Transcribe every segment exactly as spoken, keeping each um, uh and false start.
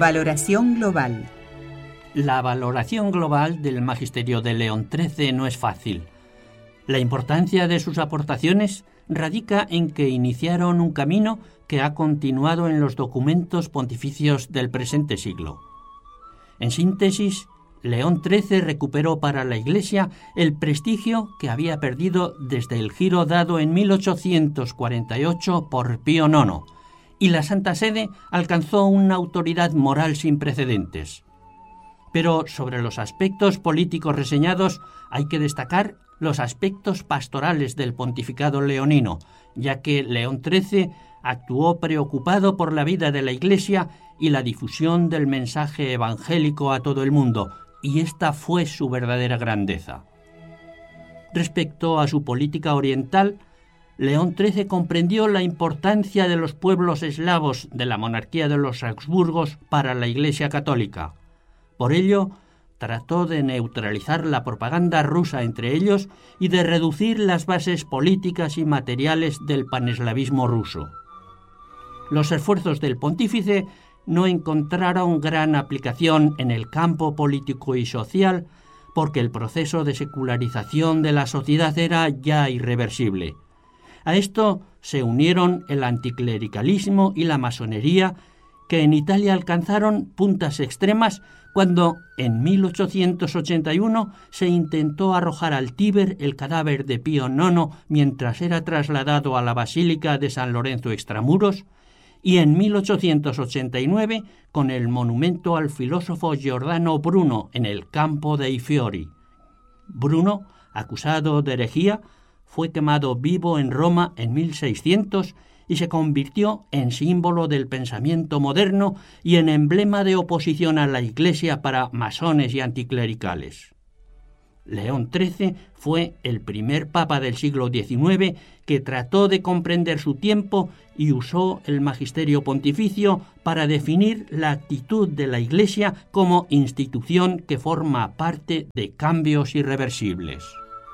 Valoración global. La valoración global del magisterio de León trece no es fácil. La importancia de sus aportaciones radica en que iniciaron un camino que ha continuado en los documentos pontificios del presente siglo. En síntesis, León trece recuperó para la Iglesia el prestigio que había perdido desde el giro dado en mil ochocientos cuarenta y ocho por Pío nono, y la Santa Sede alcanzó una autoridad moral sin precedentes. Pero sobre los aspectos políticos reseñados hay que destacar los aspectos pastorales del pontificado leonino, ya que León trece actuó preocupado por la vida de la Iglesia y la difusión del mensaje evangélico a todo el mundo, y esta fue su verdadera grandeza. Respecto a su política oriental, León trece comprendió la importancia de los pueblos eslavos de la monarquía de los Habsburgos para la Iglesia católica. Por ello, trató de neutralizar la propaganda rusa entre ellos y de reducir las bases políticas y materiales del paneslavismo ruso. Los esfuerzos del pontífice no encontraron gran aplicación en el campo político y social porque el proceso de secularización de la sociedad era ya irreversible. A esto se unieron el anticlericalismo y la masonería, que en Italia alcanzaron puntas extremas cuando en mil ochocientos ochenta y uno se intentó arrojar al Tíber el cadáver de Pío nono mientras era trasladado a la Basílica de San Lorenzo Extramuros, y en mil ochocientos ochenta y nueve con el monumento al filósofo Giordano Bruno en el campo dei Fiori. Bruno, acusado de herejía, fue quemado vivo en Roma en mil seiscientos y se convirtió en símbolo del pensamiento moderno y en emblema de oposición a la Iglesia para masones y anticlericales. León trece fue el primer papa del siglo diecinueve que trató de comprender su tiempo y usó el magisterio pontificio para definir la actitud de la Iglesia como institución que forma parte de cambios irreversibles.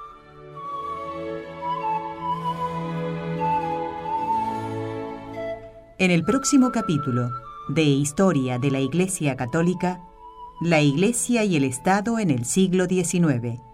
En el próximo capítulo de Historia de la Iglesia Católica, la Iglesia y el Estado en el siglo diecinueve.